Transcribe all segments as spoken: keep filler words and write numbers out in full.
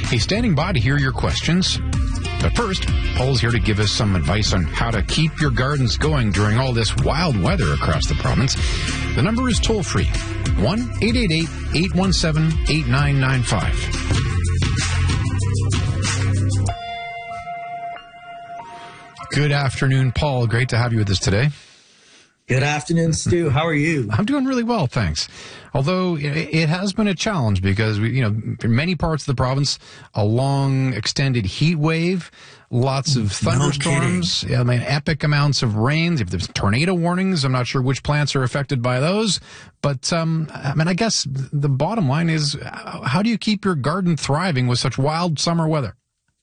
He's standing by to hear your questions. But first, Paul's here to give us some advice on how to keep your gardens going during all this wild weather across the province. The number is toll-free, one eight eight eight, eight one seven, eight nine nine five. Good afternoon, Paul. Great to have you with us today. Good afternoon, Stu. How are you? I'm doing really well, thanks. Although it has been a challenge because, we, you know, in many parts of the province, a long extended heat wave, lots of thunderstorms, no I mean, epic amounts of rains. If there's tornado warnings, I'm not sure which plants are affected by those. But, um, I mean, I guess the bottom line is, how do you keep your garden thriving with such wild summer weather?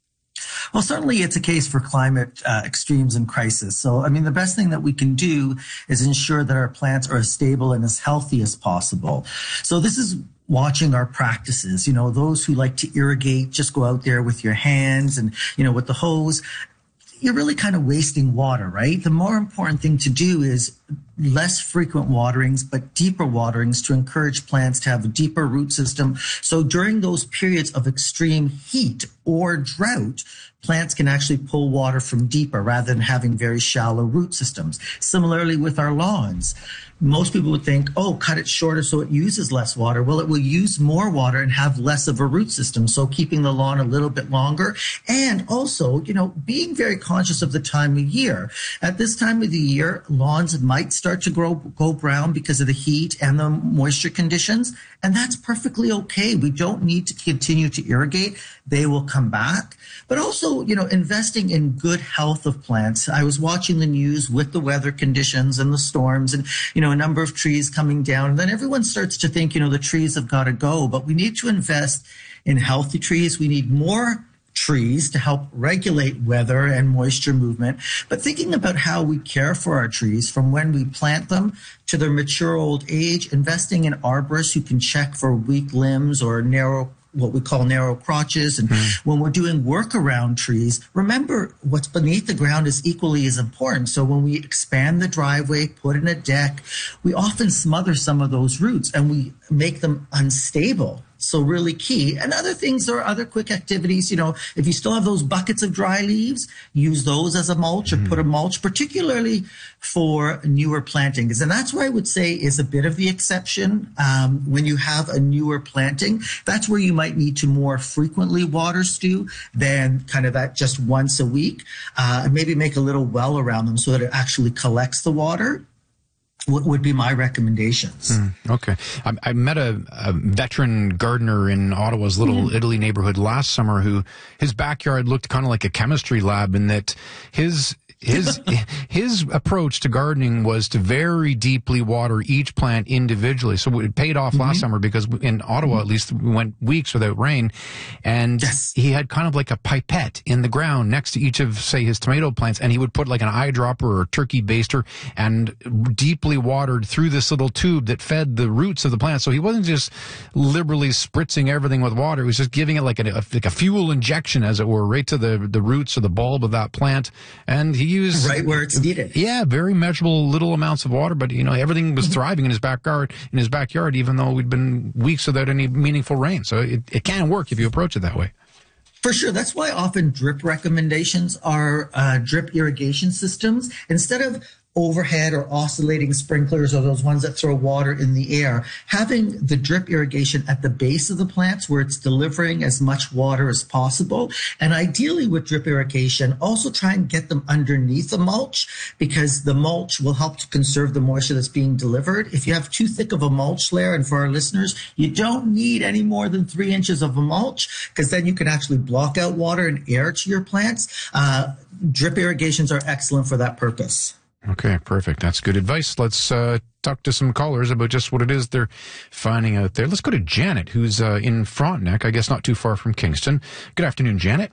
Well, certainly it's a case for climate uh, extremes and crisis. So, I mean, the best thing that we can do is ensure that our plants are as stable and as healthy as possible. So this is watching our practices. You know, those who like to irrigate, just go out there with your hands and, you know, with the hose. You're really kind of wasting water, right? The more important thing to do is less frequent waterings, but deeper waterings to encourage plants to have a deeper root system. So during those periods of extreme heat or drought, plants can actually pull water from deeper rather than having very shallow root systems. Similarly with our lawns. Most people would think, oh, cut it shorter so it uses less water. Well, it will use more water and have less of a root system. So keeping the lawn a little bit longer. And also, you know, being very conscious of the time of year. At this time of the year, lawns might start to grow, go brown because of the heat and the moisture conditions. And that's perfectly okay. We don't need to continue to irrigate. They will come back. But also, you know, investing in good health of plants. I was watching the news with the weather conditions and the storms and, you know, a number of trees coming down. And then everyone starts to think, you know, the trees have got to go. But we need to invest in healthy trees. We need more trees to help regulate weather and moisture movement. But thinking about how we care for our trees from when we plant them to their mature old age, investing in arborists who can check for weak limbs or narrow what we call narrow crotches. And mm. when we're doing work around trees, remember what's beneath the ground is equally as important. So when we expand the driveway, put in a deck, we often smother some of those roots and we make them unstable. So really key. And other things are other quick activities. You know, if you still have those buckets of dry leaves, use those as a mulch or mm. put a mulch, particularly for newer plantings. And that's where I would say is a bit of the exception. Um, when you have a newer planting, that's where you might need to more frequently water, Stu, than kind of that just once a week. Uh, and maybe make a little well around them so that it actually collects the water. What would be my recommendations? Mm, okay. I, I met a, a veteran gardener in Ottawa's Little mm-hmm. Italy neighborhood last summer who his backyard looked kind of like a chemistry lab in that his his his approach to gardening was to very deeply water each plant individually. So it paid off mm-hmm. last summer because in Ottawa, at least, we went weeks without rain. And yes. he had kind of like a pipette in the ground next to each of, say, his tomato plants. And he would put like an eyedropper or a turkey baster and deeply watered through this little tube that fed the roots of the plant. So he wasn't just liberally spritzing everything with water. He was just giving it like a, like a fuel injection, as it were, right to the, the roots or the bulb of that plant. And he used right where it's needed. Yeah, very measurable little amounts of water, but you know everything was thriving in his backyard. In his backyard, even though we'd been weeks without any meaningful rain. So it, it can work if you approach it that way. For sure. That's why often drip recommendations are uh, drip irrigation systems instead of overhead or oscillating sprinklers or those ones that throw water in the air. Having the drip irrigation at the base of the plants where it's delivering as much water as possible. And ideally with drip irrigation, also try and get them underneath the mulch because the mulch will help to conserve the moisture that's being delivered. If you have too thick of a mulch layer, and for our listeners, you don't need any more than three inches of a mulch because then you can actually block out water and air to your plants. Uh, drip irrigations are excellent for that purpose. Okay, perfect. That's good advice. Let's uh, talk to some callers about just what it is they're finding out there. Let's go to Janet, who's uh, in Frontenac, I guess not too far from Kingston. Good afternoon, Janet.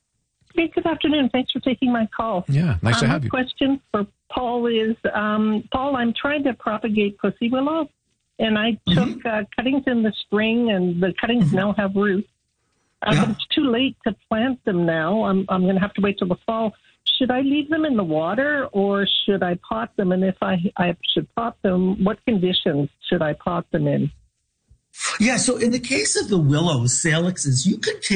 Hey, good afternoon. Thanks for taking my call. Yeah, nice um, to have you. My question for Paul is, um, Paul, I'm trying to propagate pussy willow, and I mm-hmm. took uh, cuttings in the spring, and the cuttings mm-hmm. now have roots. Uh, yeah. But it's too late to plant them now. I'm, I'm going to have to wait till the fall. Should I leave them in the water or should I pot them? And if I, I should pot them, what conditions should I pot them in? Yeah, so in the case of the willows, salixes, you can take